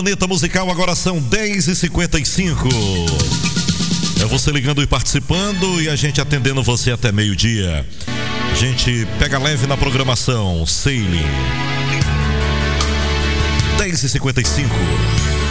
Planeta Musical, agora são 10h55. É você ligando e participando e a gente atendendo você até meio-dia. A gente pega leve na programação. Sailing. 10h55.